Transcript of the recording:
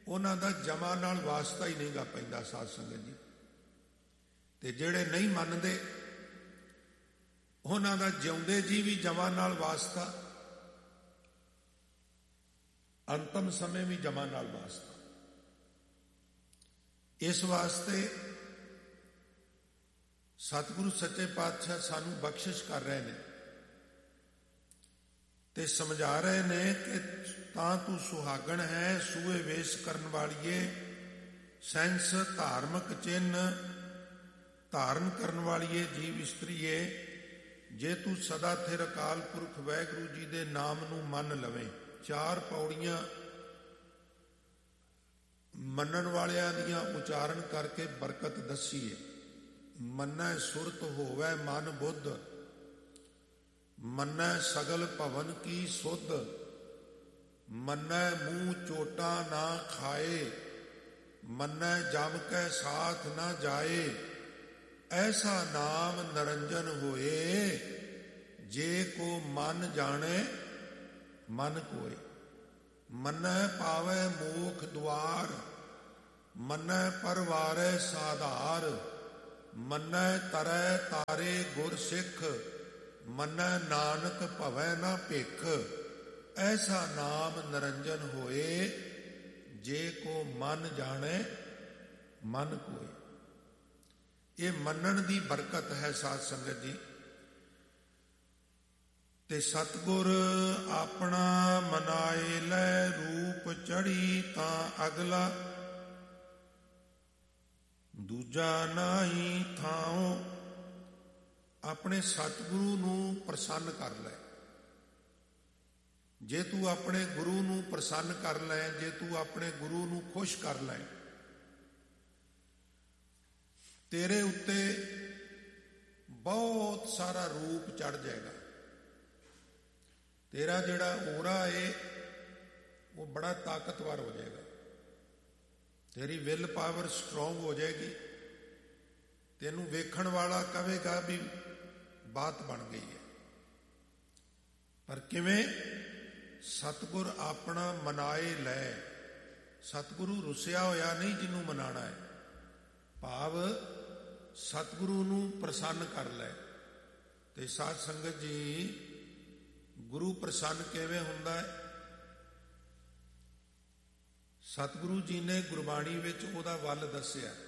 ਉਹਨਾਂ ਦਾ ਜਮਾਂ ਨਾਲ ਵਾਸਤਾ ਹੀ ਨਹੀਂ ਗਾ ਪੈਂਦਾ ਸਾਧ ਸੰਗਤ ਜੀ। ਤੇ ਜਿਹੜੇ ਨਹੀਂ ਮੰਨਦੇ ਉਹਨਾਂ ਦਾ ਜਿਉਂਦੇ ਜੀ ਵੀ ਜਮਾਂ ਨਾਲ ਵਾਸਤਾ, ਅੰਤਮ ਸਮੇਂ ਵੀ ਜਮਾਂ ਨਾਲ ਵਾਸਤਾ। ਇਸ ਵਾਸਤੇ ਸਤਿਗੁਰੂ ਸੱਚੇ ਪਾਤਸ਼ਾਹ ਸਾਨੂੰ ਬਖਸ਼ਿਸ਼ ਕਰ ਰਹੇ ਨੇ ਤੇ ਸਮਝਾ ਰਹੇ ਨੇ ਕਿ ਤਾਂ ਤੂੰ ਸੁਹਾਗਣ ਹੈ, ਸੂਏ ਵੇਸ਼ ਕਰਨ ਵਾਲੀਏ, ਸੈਂਸ ਧਾਰਮਿਕ ਚਿੰਨ੍ਹ ਧਾਰਨ ਕਰਨ ਵਾਲੀਏ, ਜੀਵ ਇਸਤਰੀਏ, ਜੇ ਤੂੰ ਸਦਾ ਥਿਰ ਅਕਾਲ ਪੁਰਖ ਵਾਹਿਗੁਰੂ ਜੀ ਦੇ ਨਾਮ ਨੂੰ ਮੰਨ ਲਵੇਂ। 4 ਪੌੜੀਆਂ ਮੰਨਣ ਵਾਲਿਆਂ ਦੀਆਂ ਉਚਾਰਨ ਕਰਕੇ ਬਰਕਤ ਦੱਸੀਏ। ਮੰਨੈ ਸੁਰਤ ਹੋਵੈ ਮਨ ਬੁੱਧ, ਮੰਨੈ ਸਗਲ ਭਵਨ ਕੀ ਸੁਧ, ਮੰਨੈ ਮੂੰਹ ਚੋਟਾ ਨਾ ਖਾਏ, ਮੰਨੈ ਜਮ ਕੈ ਸਾਥ ਨਾ ਜਾਏ, ਐਸਾ ਨਾਮ ਨਿਰੰਜਨ ਹੋਏ, ਜੇ ਕੋ ਮਨ ਜਾਣੇ ਮਨ ਕੋਏ। ਮੰਨੈ ਪਾਵੈ ਮੋਖ ਦੁਆਰ, ਮੰਨੈ ਪਰਵਾਰੈ ਸਾਧਾਰ, ਮੰਨੈ ਤਰੈ ਤਾਰੇ ਗੁਰ ਸਿੱਖ, ਮੰਨੈ ਨਾਨਕ ਭਵੈ ਨਾ ਭਿਖ, ਐਸਾ ਨਾਮ ਨਿਰੰਜਨ ਹੋਏ, ਜੇ ਕੋ ਮਨ ਜਾਣੇ ਮਨ ਕੋਏ। ਇਹ ਮੰਨਣ ਦੀ ਬਰਕਤ ਹੈ ਸਾਧ ਸੰਗਤ ਜੀ। ਤੇ ਸਤਿਗੁਰ ਆਪਣਾ ਮਨਾਏ ਲੈ, ਰੂਪ ਚੜੀ ਤਾਂ ਅਗਲਾ, ਦੂਜਾ ਨਾਹੀ ਥਾਉ। ਆਪਣੇ ਸਤਿਗੁਰੂ ਨੂੰ ਪ੍ਰਸੰਨ ਕਰ ਲੈ। ਜੇ ਤੂੰ ਆਪਣੇ ਗੁਰੂ ਨੂੰ ਪ੍ਰਸੰਨ ਕਰ ਲੈ, ਜੇ ਤੂੰ ਆਪਣੇ ਗੁਰੂ ਨੂੰ ਖੁਸ਼ ਕਰ ਲੈ, ਤੇਰੇ ਉੱਤੇ ਬਹੁਤ ਸਾਰਾ ਰੂਪ ਚੜ ਜਾਏਗਾ। ਤੇਰਾ ਜਿਹੜਾ ਔਰਾ ਏ ਉਹ ਬੜਾ ਤਾਕਤਵਰ ਹੋ ਜਾਏਗਾ। ਤੇਰੀ ਵਿਲ ਪਾਵਰ ਸਟਰੋਂਗ ਹੋ ਜਾਏਗੀ। ਤੈਨੂੰ ਵੇਖਣ ਵਾਲਾ ਕਹੇਗਾ ਵੀ ਬਾਤ ਬਣ ਗਈ ਹੈ। ਪਰ ਕਿਵੇਂ? ਸਤਿਗੁਰ ਆਪਣਾ ਮਨਾਏ ਲੈ। ਸਤਿਗੁਰੂ ਰੁੱਸਿਆ ਹੋਇਆ ਨਹੀਂ ਜਿਹਨੂੰ ਮਨਾਣਾ ਹੈ। ਭਾਵ ਸਤਿਗੁਰੂ ਨੂੰ ਪ੍ਰਸੰਨ ਕਰ ਲੈ। ਤੇ ਸਾਧ ਸੰਗਤ ਜੀ, ਗੁਰੂ ਪ੍ਰਸੰਨ ਕਿਵੇਂ ਹੁੰਦਾ ਹੈ? ਸਤਿਗੁਰੂ ਜੀ ਨੇ ਗੁਰਬਾਣੀ ਵਿੱਚ ਉਹਦਾ ਵੱਲ ਦੱਸਿਆ।